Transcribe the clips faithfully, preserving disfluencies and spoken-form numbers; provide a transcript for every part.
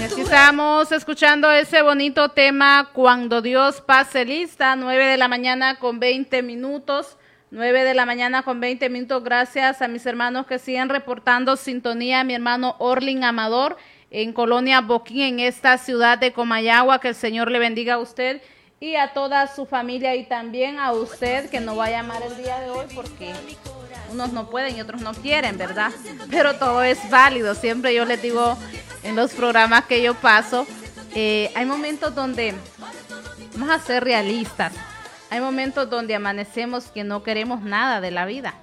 Aquí estamos escuchando ese bonito tema, Cuando Dios pase lista, nueve de la mañana con veinte minutos, nueve de la mañana con veinte minutos. Gracias a mis hermanos que siguen reportando sintonía, mi hermano Orlin Amador en Colonia Boquín, en esta ciudad de Comayagua. Que el Señor le bendiga a usted y a toda su familia, y también a usted que nos va a llamar el día de hoy, porque unos no pueden y otros no quieren, ¿verdad? Pero todo es válido. Siempre yo les digo en los programas que yo paso, eh, hay momentos donde, vamos a ser realistas, hay momentos donde amanecemos que no queremos nada de la vida.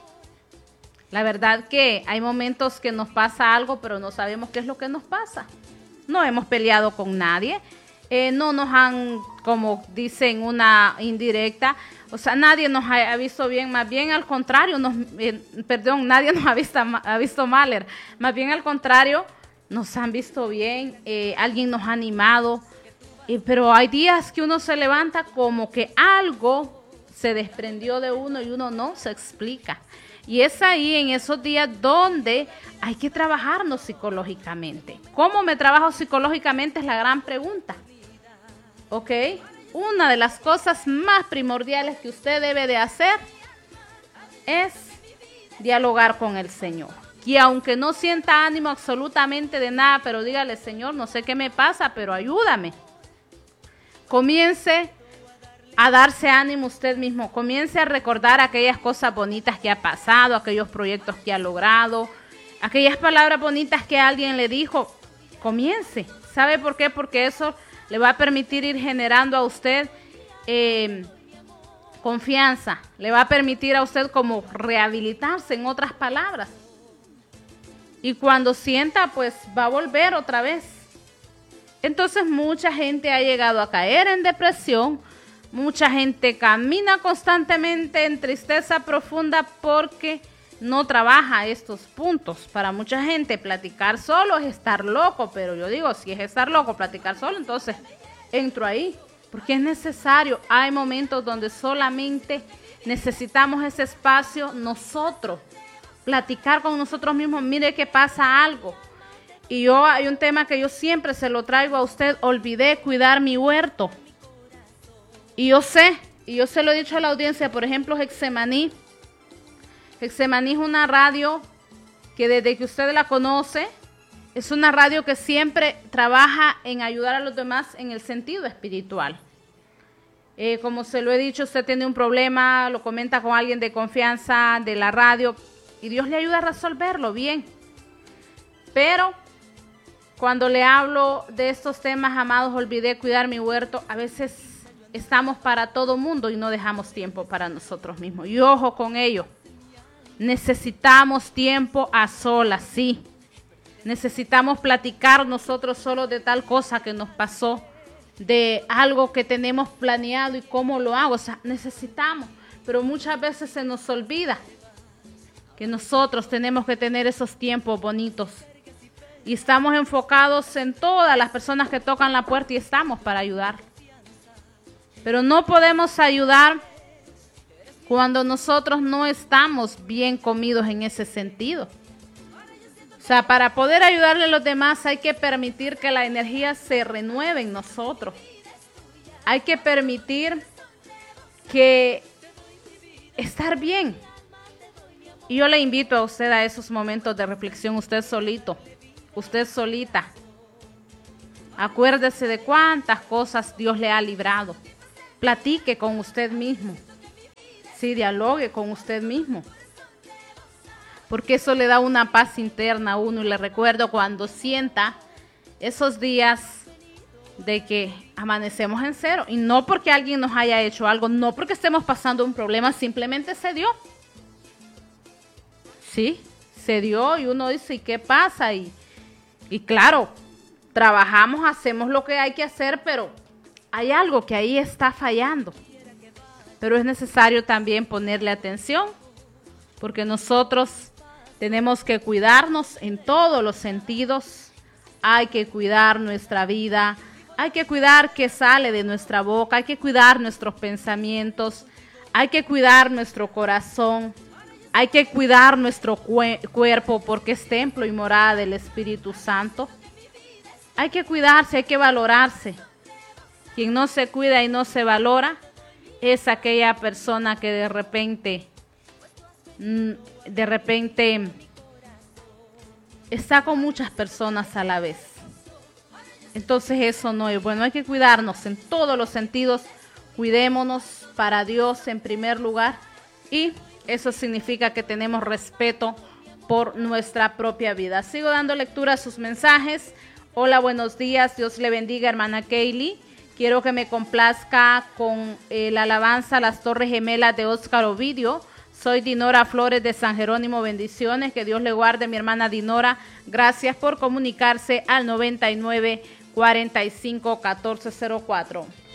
La verdad que hay momentos que nos pasa algo, pero no sabemos qué es lo que nos pasa. No hemos peleado con nadie, eh, no nos han, como dicen, una indirecta, o sea, nadie nos ha, ha visto bien, más bien al contrario, nos, eh, perdón, nadie nos ha visto, ha visto mal, más bien al contrario, nos han visto bien, eh, alguien nos ha animado, eh, pero hay días que uno se levanta como que algo se desprendió de uno y uno no se explica. Y es ahí, en esos días, donde hay que trabajarnos psicológicamente. ¿Cómo me trabajo psicológicamente? Es la gran pregunta. ¿Ok? Una de las cosas más primordiales que usted debe de hacer es dialogar con el Señor. Y aunque no sienta ánimo absolutamente de nada, pero dígale: Señor, no sé qué me pasa, pero ayúdame. Comience a darse ánimo usted mismo. Comience a recordar aquellas cosas bonitas que ha pasado, aquellos proyectos que ha logrado, aquellas palabras bonitas que alguien le dijo. Comience. ¿Sabe por qué? Porque eso le va a permitir ir generando a usted eh, confianza. Le va a permitir a usted como rehabilitarse, en otras palabras. Y cuando sienta, pues va a volver otra vez. Entonces mucha gente ha llegado a caer en depresión. Mucha gente camina constantemente en tristeza profunda porque no trabaja estos puntos. Para mucha gente platicar solo es estar loco, pero yo digo, si es estar loco, platicar solo, entonces entro ahí, porque es necesario. Hay momentos donde solamente necesitamos ese espacio nosotros, platicar con nosotros mismos. Mire que pasa algo. Y yo, hay un tema que yo siempre se lo traigo a usted: olvidé cuidar mi huerto. Y yo sé, y yo se lo he dicho a la audiencia, por ejemplo, Getsemaní. Getsemaní es una radio que desde que usted la conoce, es una radio que siempre trabaja en ayudar a los demás en el sentido espiritual. Eh, como se lo he dicho, usted tiene un problema, lo comenta con alguien de confianza de la radio y Dios le ayuda a resolverlo bien. Pero cuando le hablo de estos temas, amados, olvidé cuidar mi huerto, a veces estamos para todo mundo y no dejamos tiempo para nosotros mismos. Y ojo con ello. Necesitamos tiempo a solas, sí. Necesitamos platicar nosotros solo de tal cosa que nos pasó, de algo que tenemos planeado y cómo lo hago. O sea, necesitamos, pero muchas veces se nos olvida que nosotros tenemos que tener esos tiempos bonitos. Y estamos enfocados en todas las personas que tocan la puerta y estamos para ayudar. Pero no podemos ayudar cuando nosotros no estamos bien comidos en ese sentido. O sea, para poder ayudarle a los demás hay que permitir que la energía se renueve en nosotros. Hay que permitir que estar bien. Y yo le invito a usted a esos momentos de reflexión, usted solito, usted solita. Acuérdese de cuántas cosas Dios le ha librado. Platique con usted mismo. Sí, dialogue con usted mismo. Porque eso le da una paz interna a uno. Y le recuerdo cuando sienta esos días de que amanecemos en cero. Y no porque alguien nos haya hecho algo, no porque estemos pasando un problema, simplemente se dio. Sí, se dio y uno dice, ¿y qué pasa? Y, y claro, trabajamos, hacemos lo que hay que hacer, pero hay algo que ahí está fallando. Pero es necesario también ponerle atención, porque nosotros tenemos que cuidarnos en todos los sentidos. Hay que cuidar nuestra vida, hay que cuidar qué sale de nuestra boca, hay que cuidar nuestros pensamientos, hay que cuidar nuestro corazón, hay que cuidar nuestro cuerpo, porque es templo y morada del Espíritu Santo. Hay que cuidarse, hay que valorarse. Quien no se cuida y no se valora es aquella persona que de repente, de repente está con muchas personas a la vez. Entonces eso no es bueno. Hay que cuidarnos en todos los sentidos. Cuidémonos para Dios en primer lugar, y eso significa que tenemos respeto por nuestra propia vida. Sigo dando lectura a sus mensajes. Hola, buenos días. Dios le bendiga, hermana Kaylee. Quiero que me complazca con eh, la alabanza Las Torres Gemelas de Óscar Ovidio. Soy Dinora Flores de San Jerónimo. Bendiciones. Que Dios le guarde, mi hermana Dinora. Gracias por comunicarse al noventa y nueve, cuarenta y cinco, catorce cero cuatro.